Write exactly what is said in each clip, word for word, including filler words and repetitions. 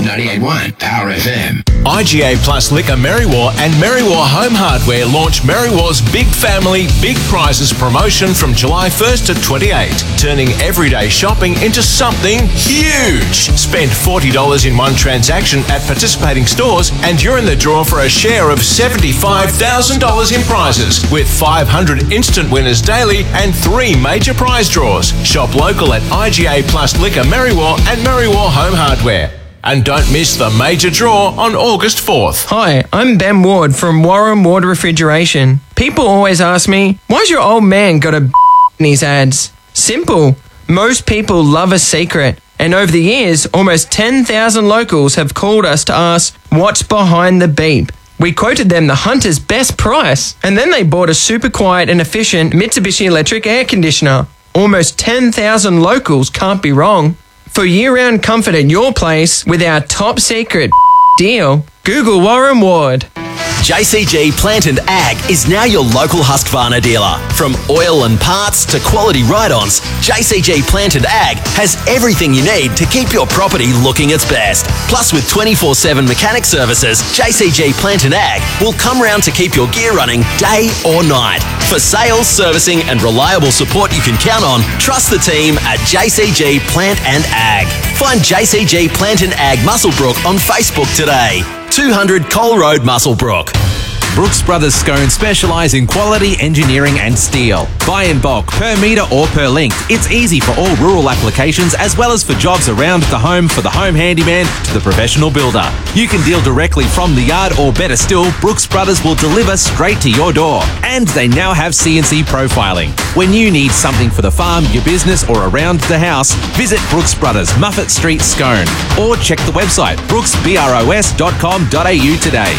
ninety-eight point one Power F M. I G A Plus Liquor Merriwa and Merriwa Home Hardware launch Merriwa's Big Family, Big Prizes promotion from July first to twenty-eighth, turning everyday shopping into something huge. Spend forty dollars in one transaction at participating stores and you're in the draw for a share of seventy-five thousand dollars in prizes, with five hundred instant winners daily and three major prize draws. Shop local at I G A Plus Liquor Merriwa and Merriwa Home Hardware. And don't miss the major draw on August fourth. Hi, I'm Ben Ward from Warren Ward Refrigeration. People always ask me, why's your old man got a in his ads? Simple. Most people love a secret. And over the years, almost ten thousand locals have called us to ask, what's behind the beep? We quoted them the Hunter's best price, and then they bought a super quiet and efficient Mitsubishi electric air conditioner. Almost ten thousand locals can't be wrong. For year-round comfort at your place with our top secret deal, Google Warren Ward. J C G Plant and Ag is now your local Husqvarna dealer. From oil and parts to quality ride-ons, J C G Plant and Ag has everything you need to keep your property looking its best. Plus, with twenty-four seven mechanic services, J C G Plant and Ag will come round to keep your gear running day or night. For sales, servicing and reliable support you can count on, trust the team at J C G Plant and Ag. Find J C G Plant and Ag Musselbrook on Facebook today. two hundred Cole Road, Musselbrook. Brooks Brothers Scone specialise in quality engineering and steel. Buy in bulk, per metre or per length. It's easy for all rural applications as well as for jobs around the home, for the home handyman to the professional builder. You can deal directly from the yard, or better still, Brooks Brothers will deliver straight to your door. And they now have C N C profiling. When you need something for the farm, your business or around the house, visit Brooks Brothers, Muffet Street, Scone. Or check the website brooks bros dot com dot a u today.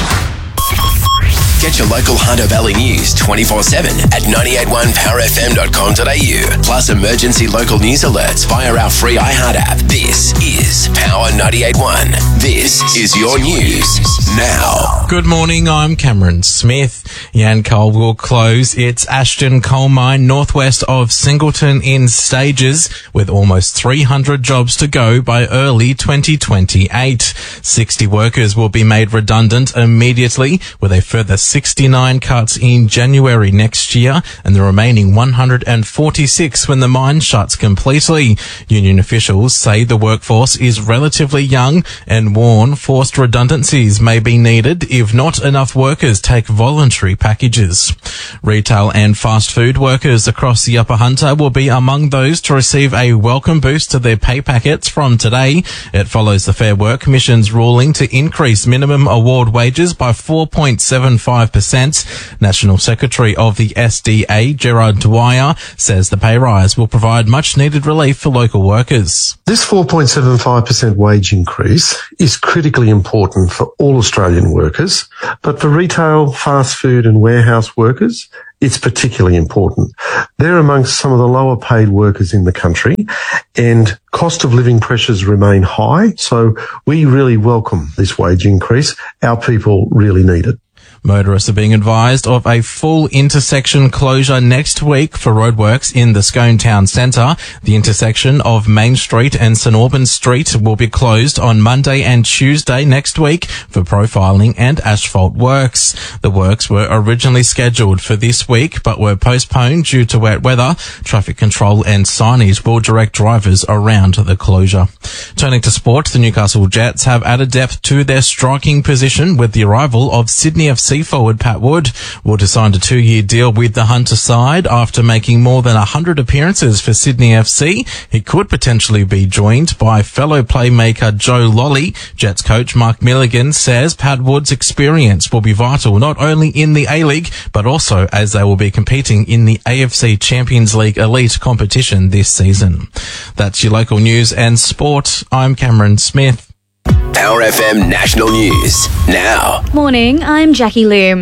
Get your local Hunter Valley news twenty-four seven at ninety-eight point one power f m dot com dot a u. Plus emergency local news alerts via our free iHeart app. This is Power ninety-eight point one. This is your news now. Good morning, I'm Cameron Smith. Yancoal will close its Ashton coal mine northwest of Singleton in stages, with almost three hundred jobs to go by early twenty twenty-eight. sixty workers will be made redundant immediately, with a further sixty-nine cuts in January next year, and the remaining one hundred forty-six when the mine shuts completely. Union officials say the workforce is relatively young and warn forced redundancies may be needed if not enough workers take voluntary packages. Retail and fast food workers across the Upper Hunter will be among those to receive a welcome boost to their pay packets from today. It follows the Fair Work Commission's ruling to increase minimum award wages by four point seven five percent. National Secretary of the S D A, Gerard Dwyer, says the pay rise will provide much needed relief for local workers. This four point seven five percent wage increase is critically important for all Australian workers, but for retail, fast food and warehouse workers, it's particularly important. They're amongst some of the lower paid workers in the country, and cost of living pressures remain high, so we really welcome this wage increase. Our people really need it. Motorists are being advised of a full intersection closure next week for roadworks in the Scone Town Centre. The intersection of Main Street and St Albans Street will be closed on Monday and Tuesday next week for profiling and asphalt works. The works were originally scheduled for this week but were postponed due to wet weather. Traffic control and signage will direct drivers around the closure. Turning to sport, the Newcastle Jets have added depth to their striking position with the arrival of Sydney F C forward Pat Wood. Wood has signed a two-year deal with the Hunter side after making more than one hundred appearances for Sydney F C. He could potentially be joined by fellow playmaker Joe Lolly. Jets coach Mark Milligan says Pat Wood's experience will be vital not only in the A-League but also as they will be competing in the A F C Champions League Elite competition this season. That's your local news and sport. I'm Cameron Smith. Power F M National News now. Morning, I'm Jackie Loom.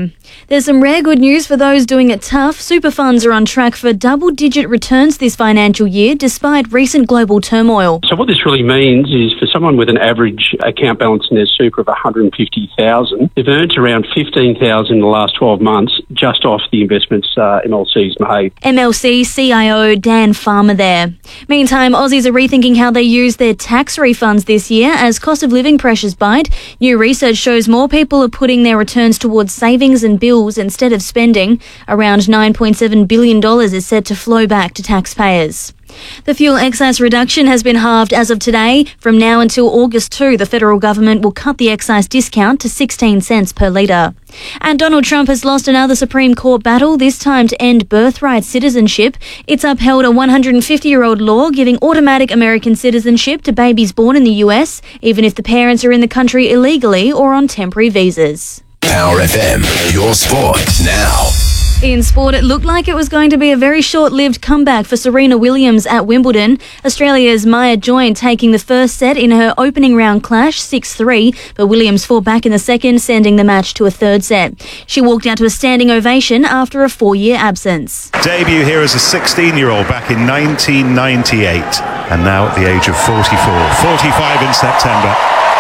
There's some rare good news for those doing it tough. Super funds are on track for double-digit returns this financial year, despite recent global turmoil. So what this really means is for someone with an average account balance in their super of one hundred fifty thousand dollars, they've earned around fifteen thousand dollars in the last twelve months just off the investments uh, M L C's made. M L C C I O Dan Farmer there. Meantime, Aussies are rethinking how they use their tax refunds this year as cost of living pressures bite. New research shows more people are putting their returns towards savings and bills instead of spending. Around nine point seven billion dollars is set to flow back to taxpayers. The fuel excise reduction has been halved as of today. From now until August second, the federal government will cut the excise discount to sixteen cents per litre. And Donald Trump has lost another Supreme Court battle, this time to end birthright citizenship. It's upheld a one hundred fifty-year-old law giving automatic American citizenship to babies born in the U S, even if the parents are in the country illegally or on temporary visas. Power F M, your sport now. In sport, it looked like it was going to be a very short-lived comeback for Serena Williams at Wimbledon. Australia's Maya Join taking the first set in her opening round clash, six three, but Williams fought back in the second, sending the match to a third set. She walked out to a standing ovation after a four-year absence. Debut here as a sixteen-year-old back in nineteen ninety-eight, and now at the age of forty-four, forty-five in September.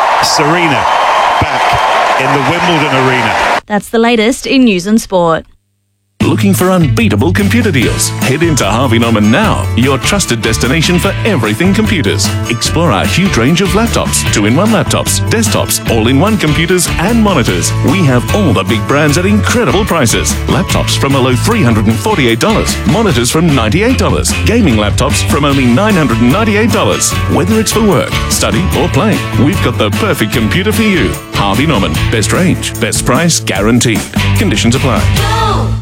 Serena back in the Wimbledon arena. That's the latest in news and sport. Looking for unbeatable computer deals? Head into Harvey Norman now, your trusted destination for everything computers. Explore our huge range of laptops, two-in-one laptops, desktops, all-in-one computers and monitors. We have all the big brands at incredible prices. Laptops from below three hundred forty-eight dollars, monitors from ninety-eight dollars, gaming laptops from only nine hundred ninety-eight dollars. Whether it's for work, study or play, we've got the perfect computer for you. Harvey Norman, best range, best price guaranteed. Conditions apply. Go!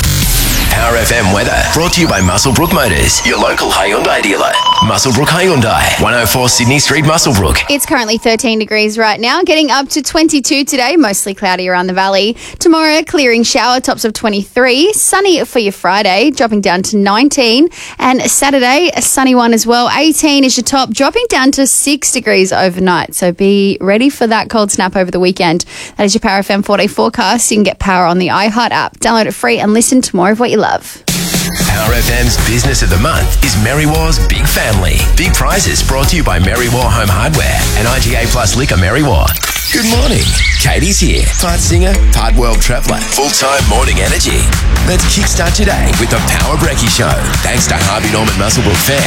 Power F M weather brought to you by Musselbrook Motors, your local Hyundai dealer. Musselbrook Hyundai, one oh four Sydney Street, Musselbrook. It's currently thirteen degrees right now, getting up to twenty-two today, mostly cloudy around the valley. Tomorrow, clearing shower, tops of twenty-three. Sunny for your Friday, dropping down to nineteen. And Saturday, a sunny one as well. eighteen is your top, dropping down to six degrees overnight. So be ready for that cold snap over the weekend. That is your Power F M four-day forecast. You can get Power on the iHeart app. Download it free and listen to more of what you love. Power F M's Business of the Month is Merrywar's Big Family. Big prizes brought to you by Merrywar Home Hardware and I G A Plus Liquor Merrywar. Good morning. Katie's here. Part singer, part world traveller. Full-time morning energy. Let's kickstart today with the Power Brekkie Show. Thanks to Harvey Norman Musselbrook Fair.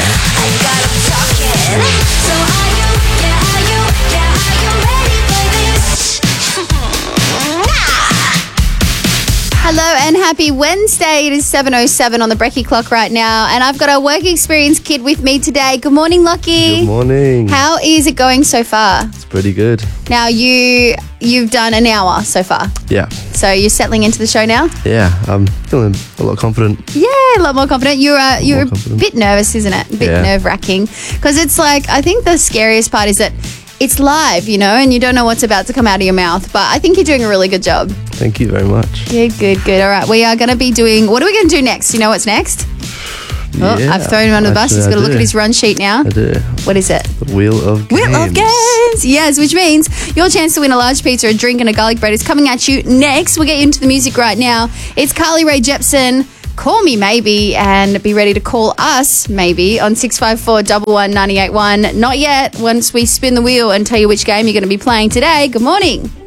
Hello and happy Wednesday. It is seven oh seven on the Brekkie clock right now, and I've got our work experience kid with me today. Good morning, Lockie. Good morning. How is it going so far? It's pretty good. Now, you, you've done an hour so far. Yeah. So you're settling into the show now? Yeah, I'm feeling a lot confident. Yeah, a lot more confident. You're, uh, you're a bit nervous, isn't it? A bit Yeah. nerve-wracking. Because it's like, I think the scariest part is that it's live, you know, and you don't know what's about to come out of your mouth. But I think you're doing a really good job. Thank you very much. Yeah, good, good. All right, we are going to be doing, what are we going to do next? You know what's next? Oh, Yeah, I've thrown him under the bus. actually, He's got to I look do. at his run sheet now. I do. What is it? The Wheel of Games. Wheel of Games. Yes, which means your chance to win a large pizza, a drink, and a garlic bread is coming at you next. We'll get you into the music right now. It's Carly Rae Jepsen. Call me maybe, and be ready to call us maybe on six five four, one one, nine eight one. Not yet. Once we spin the wheel and tell you which game you're going to be playing today. Good morning.